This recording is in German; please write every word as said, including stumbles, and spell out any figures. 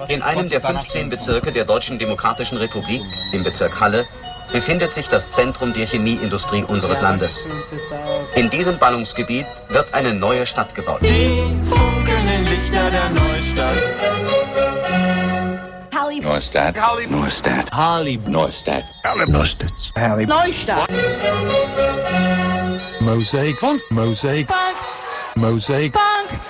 In einem der fünfzehn Bezirke der Deutschen Demokratischen Republik, im Bezirk Halle, befindet sich das Zentrum der Chemieindustrie unseres Landes. In diesem Ballungsgebiet wird eine neue Stadt gebaut. Die funkelnden Lichter der Neustadt. Halli Neustadt. Halli Neustadt. Halli Neustadt. Halli Neustadt. Halli Neustadt. Mosaic. Funk. Mosaic. Funk. Mosaic. Funk.